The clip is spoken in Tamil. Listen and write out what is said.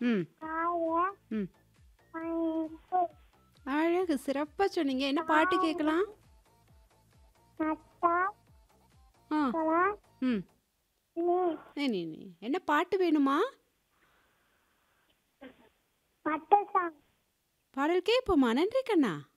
ம். காய ம். பைப்பு அழகு. சிறப்பா சொன்னீங்க. என்ன பாட்டு கேட்கலாம்? நட்டா ஆ. கலா ம். நீ நீ என்ன பாட்டு வேணுமா? பட்டு சாங் பாடல் கேட்போமா? நன்றி கண்ணா.